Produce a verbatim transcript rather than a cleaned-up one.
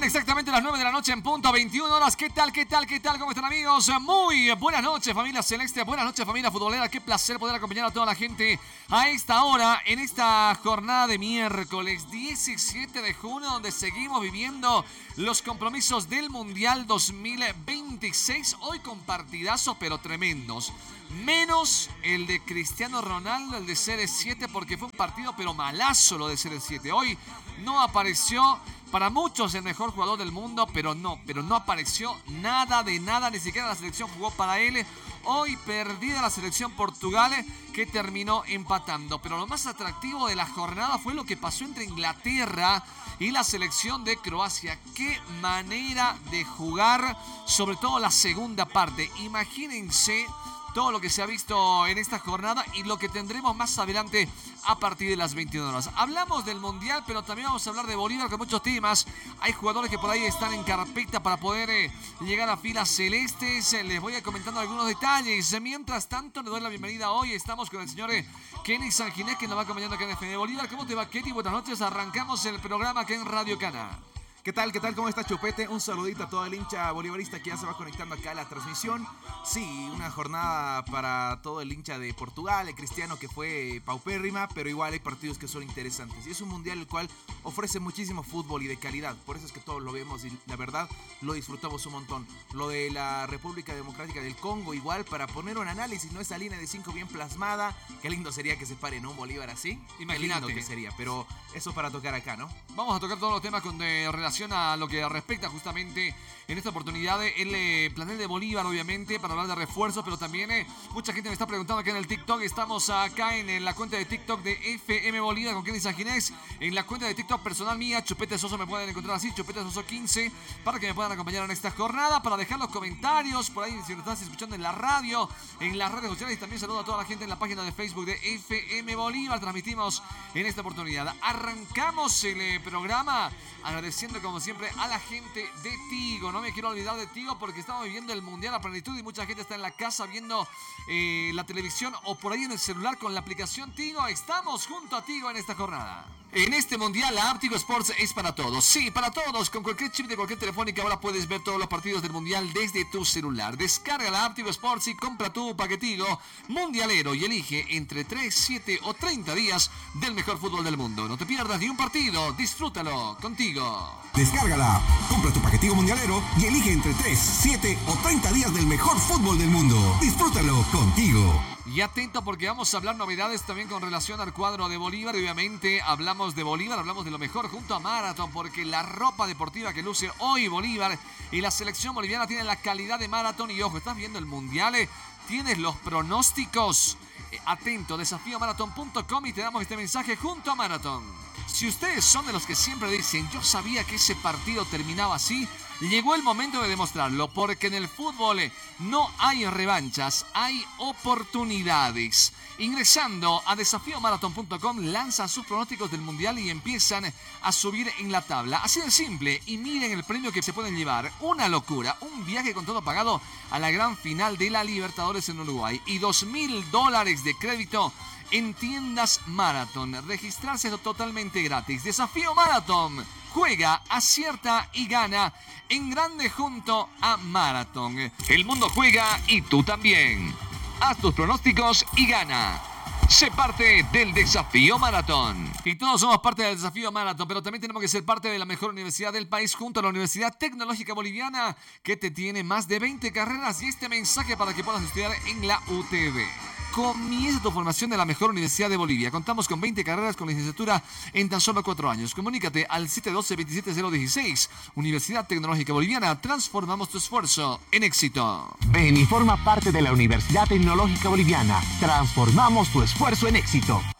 exactamente las nueve de la noche en punto, veintiuna horas. ¿Qué tal, qué tal, qué tal? ¿Cómo están, amigos? Muy buenas noches, familia celeste. Buenas noches, familia futbolera. Qué placer poder acompañar a toda la gente a esta hora, en esta jornada de miércoles diecisiete de junio, donde seguimos viviendo los compromisos del Mundial dos mil veintiséis. Hoy con partidazos, pero tremendos. Menos el de Cristiano Ronaldo, el de C R siete, porque fue un partido pero malazo lo de C R siete. Hoy no apareció, para muchos, el mejor jugador del mundo, pero no, pero no apareció nada de nada, ni siquiera la selección jugó para él. Hoy perdida la selección Portugal, que terminó empatando. Pero lo más atractivo de la jornada fue lo que pasó entre Inglaterra y la selección de Croacia. Qué manera de jugar, sobre todo la segunda parte. Imagínense todo lo que se ha visto en esta jornada y lo que tendremos más adelante a partir de las veintiuna horas. Hablamos del Mundial, pero también vamos a hablar de Bolívar con muchos temas. Hay jugadores que por ahí están en carpeta para poder eh, llegar a filas celestes. Eh, les voy a ir comentando algunos detalles. Mientras tanto, le doy la bienvenida hoy. Estamos con el señor eh, Kenny Sanginés, que nos va acompañando acá en F M Bolívar. ¿Cómo te va, Kenny? Buenas noches. Arrancamos el programa aquí en Radio Cana. ¿Qué tal? ¿Qué tal? ¿Cómo estás, Chupete? Un saludito a todo el hincha bolivarista que ya se va conectando acá a la transmisión. Sí, una jornada para todo el hincha de Portugal, el Cristiano, que fue paupérrima, pero igual hay partidos que son interesantes. Y es un mundial el cual ofrece muchísimo fútbol y de calidad. Por eso es que todos lo vemos y la verdad lo disfrutamos un montón. Lo de la República Democrática del Congo, igual, para poner un análisis, ¿no? Esa línea de cinco bien plasmada. Qué lindo sería que se pare en un Bolívar así. Imagínate. Qué lindo que sería, pero eso para tocar acá, ¿no? Vamos a tocar todos los temas con de relación a lo que respecta justamente en esta oportunidad el eh, plantel de Bolívar, obviamente, para hablar de refuerzos, pero también eh, mucha gente me está preguntando acá en el TikTok. Estamos acá en, en la cuenta de TikTok de F M Bolívar con Kenny Sanginés, en la cuenta de TikTok personal mía, Chupete Soso, me pueden encontrar así, Chupete Soso quince, para que me puedan acompañar en esta jornada, para dejar los comentarios por ahí si nos estás escuchando en la radio, en las redes sociales. Y también saludo a toda la gente en la página de Facebook de F M Bolívar. Transmitimos en esta oportunidad. Arrancamos el eh, programa agradeciendo como siempre a la gente de Tigo. No me quiero olvidar de Tigo porque estamos viviendo el Mundial a plenitud y mucha gente está en la casa viendo eh, la televisión o por ahí en el celular con la aplicación Tigo. Estamos junto a Tigo en esta jornada. En este Mundial, la app Tigo Sports es para todos. Sí, para todos. Con cualquier chip de cualquier telefónica ahora puedes ver todos los partidos del Mundial desde tu celular. Descarga la app Tigo Sports y compra tu paquetigo mundialero y elige entre tres, siete o treinta días del mejor fútbol del mundo. No te pierdas ni un partido. Disfrútalo contigo. Descárgala, compra tu paquetigo mundialero y elige entre tres, siete o treinta días del mejor fútbol del mundo. Disfrútalo contigo. Y atento porque vamos a hablar novedades también con relación al cuadro de Bolívar. Y obviamente hablamos de Bolívar, hablamos de lo mejor junto a Marathon, porque la ropa deportiva que luce hoy Bolívar y la selección boliviana tienen la calidad de Marathon. Y ojo, estás viendo el Mundial, eh? Tienes los pronósticos. Eh, atento, desafío marathon punto com y te damos este mensaje junto a Marathon. Si ustedes son de los que siempre dicen, yo sabía que ese partido terminaba así, llegó el momento de demostrarlo, porque en el fútbol no hay revanchas, hay oportunidades. Ingresando a desafío marathon punto com, lanzan sus pronósticos del Mundial y empiezan a subir en la tabla. Así de simple, y miren el premio que se pueden llevar. Una locura, un viaje con todo pagado a la gran final de la Libertadores en Uruguay y dos mil dólares de crédito en tiendas Marathon. Registrarse es totalmente gratis. Desafío Marathon. Juega, acierta y gana en grande junto a Marathon. El mundo juega y tú también. Haz tus pronósticos y gana. Sé parte del Desafío Marathon. Y todos somos parte del Desafío Marathon, pero también tenemos que ser parte de la mejor universidad del país junto a la Universidad Tecnológica Boliviana, que te tiene más de veinte carreras y este mensaje para que puedas estudiar en la U T B. Comienza tu formación de la mejor universidad de Bolivia. Contamos con veinte carreras con licenciatura en tan solo cuatro años. Comunícate al siete uno dos, dos siete cero uno seis. Universidad Tecnológica Boliviana. Transformamos tu esfuerzo en éxito. Ven y forma parte de la Universidad Tecnológica Boliviana. Transformamos tu esfuerzo en éxito.